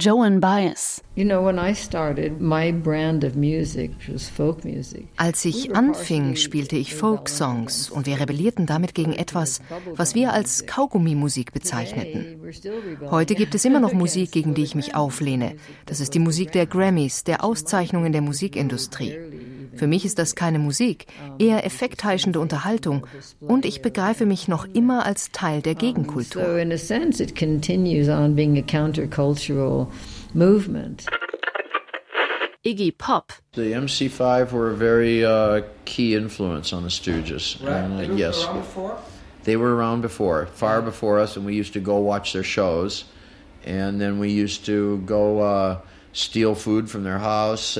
Joan Baez. Als ich anfing, spielte ich Folksongs und wir rebellierten damit gegen etwas, was wir als Kaugummi-Musik bezeichneten. Heute gibt es immer noch Musik, gegen die ich mich auflehne. Das ist die Musik der Grammys, der Auszeichnungen der Musikindustrie. Für mich ist das keine Musik, eher effektheischende Unterhaltung und ich begreife mich noch immer als Teil der Gegenkultur. So in a sense it continues on being a countercultural movement. Iggy Pop. The MC5 were a very key influence on the Stooges. Right. And, yes, around before? They were around before, far before us, and we used to go watch their shows. And then we used to go steal food from their house.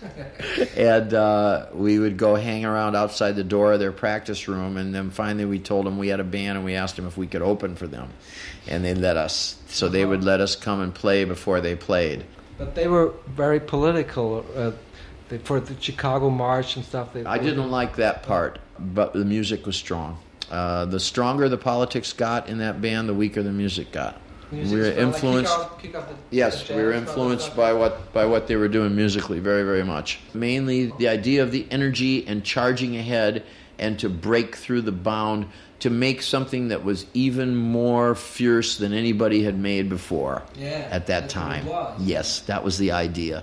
And we would go hang around outside the door of their practice room. And then finally we told them we had a band and we asked them if we could open for them. And they let us. So they would let us come and play before they played. But they were very political. For the Chicago March and stuff. I didn't like that part, but the music was strong. The stronger the politics got in that band, the weaker the music got. We were influenced. Yes, we were influenced by what they were doing musically, very, very much. Mainly the idea of the energy and charging ahead and to break through the bound to make something that was even more fierce than anybody had made before at that time. Yes, that was the idea.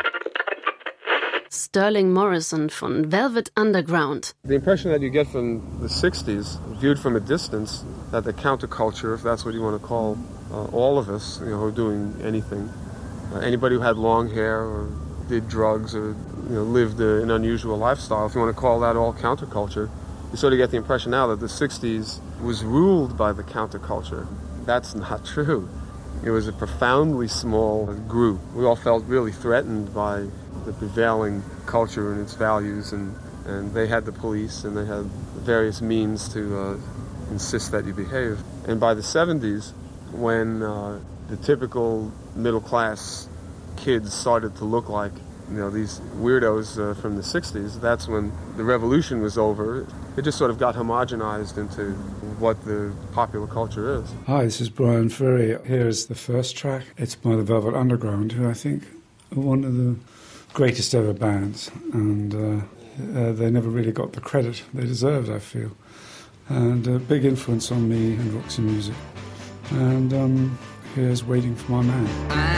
Sterling Morrison von Velvet Underground. The impression that you get from the 60s, viewed from a distance, that the counterculture, if that's what you want to call all of us, who are doing anything, anybody who had long hair or did drugs or lived an unusual lifestyle, if you want to call that all counterculture, you sort of get the impression now that the 60s was ruled by the counterculture. That's not true. It was a profoundly small group. We all felt really threatened by the prevailing culture and its values, and they had the police and they had various means to insist that you behave. And by the 70s, when the typical middle-class kids started to look like these weirdos from the 60s, that's when the revolution was over. It just sort of got homogenized into what the popular culture is. Hi, this is Brian Ferry. Here is the first track. It's by the Velvet Underground, who I think are one of the greatest ever bands, and they never really got the credit they deserved, I feel. And a big influence on me and Roxy Music. And here's Waiting for My Man.